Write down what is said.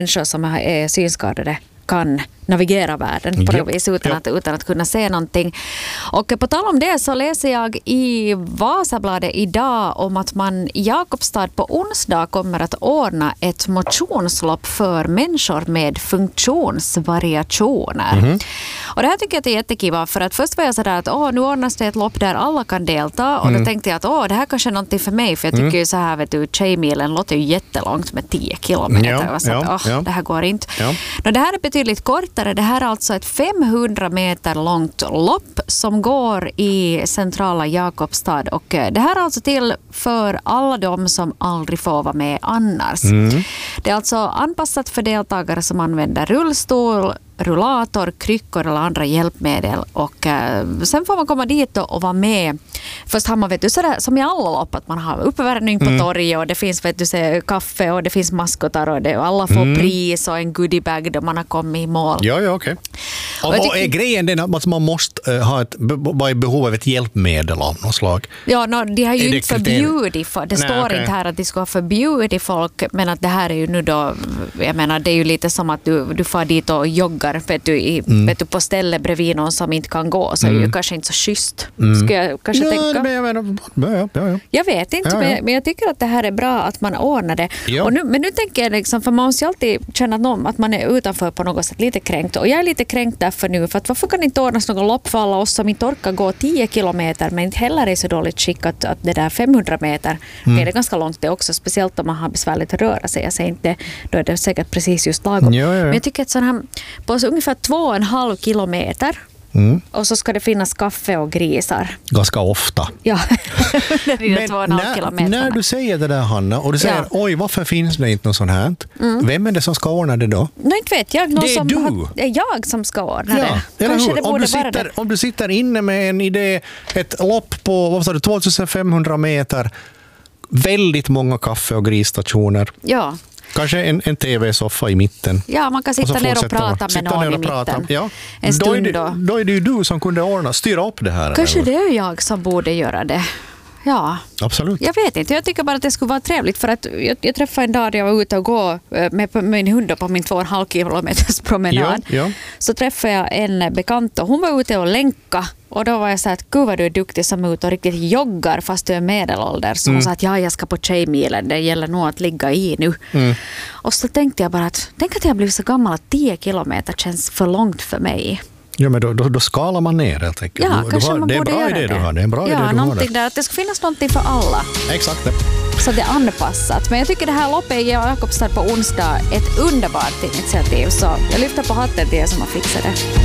människor som är synskadade kan navigera världen på det vis utan att kunna se någonting. Och på tal om det så läser jag i Vasabladet idag om att man i Jakobstad på onsdag kommer att ordna ett motionslopp för människor med funktionsvariationer. Och det här tycker jag är jättekiva, för att först var jag sådär att nu ordnas det ett lopp där alla kan delta, och då tänkte jag att det här kanske är någonting för mig, för jag tycker ju så här, vet du, Tjejmilen låter ju jättelångt med 10 kilometer och så att det här går inte. Det här är betydligt kortare. Det här är alltså ett 500 meter långt lopp som går i centrala Jakobstad, och det här är alltså till för alla de som aldrig får vara med annars. Det är alltså anpassat för deltagare som använder rullstol, rullator, kryckor eller andra hjälpmedel, och sen får man komma dit och vara med. Först har man, vet du, sådär, som i alla lopp, att man har uppvärmning på torget, och det finns, vet du, kaffe och det finns maskotar och alla får pris och en goodiebag då man har kommit i mål. Ja, okej. Och är grejen den att man måste ha vara i behov av ett hjälpmedel av något slag? Ja, de har ju inte förbjudit folk. Det står inte här att de ska ha förbjudit folk, men att det här är ju nu då, jag menar, det är ju lite som att du får dit och joggar, vet du, på ställe bredvid någon som inte kan gå, så är det ju kanske inte så schysst. Ska jag kanske tänka? Jag vet inte, men jag tycker att det här är bra att man ordnar det. Och men nu tänker jag liksom, för man måste ju alltid känna att man är utanför på något sätt lite kränkt, och jag är lite kränkt därför nu, för att varför kan det inte ordnas något lopp för alla oss som inte orkar gå 10 kilometer, men inte heller är så dåligt skick att det där 500 meter är det ganska långt det också, speciellt om man har besvärligt att röra sig. Jag säger inte, då är det säkert precis just lagom. Men jag tycker att sån här, på ungefär 2,5 kilometer och så ska det finnas kaffe och grisar. Ganska ofta. Ja, det är 2,5 kilometer. När du säger det där, Hanna, och du säger, oj, varför finns det inte något sånt här? Vem är det som ska ordna det då? Nej, inte vet jag. Det är du. Det är jag som ska ordna det. Kanske det borde vara det. Om du sitter inne med en idé, ett lopp på 2500 meter, väldigt många kaffe- och grisstationer. Ja. Kanske en tv-soffa i mitten. Ja, man kan sitta ner och prata med någon i mitten. Ja. En stund då är det ju du som kunde styra upp det här. Kanske det är jag som borde göra det. Ja, absolut. Jag vet inte, jag tycker bara att det skulle vara trevligt, för att jag träffade en dag där jag var ute och gå med min hund på min 2,5 kilometers promenad. Så träffade jag en bekant och hon var ute och länka, och då var jag så att gud vad du är duktig som är ute och riktigt joggar fast du är medelålder. Så hon sa att jag ska på Tjejmilen, det gäller nog att ligga i nu. Och så tänkte jag bara att tänk att jag blivit så gammal att 10 kilometer känns för långt för mig. Ja, men då skalar man ner helt enkelt. Ja, kanske man det är borde bra göra idé det. du har. Det är en bra idé du har. Där, att det ska finnas någonting för alla. Exakt det. Så det är anpassat. Men jag tycker det här loppet i Jakobstad på onsdag är ett underbart initiativ. Så jag lyfter på hatten till er som har fixat det.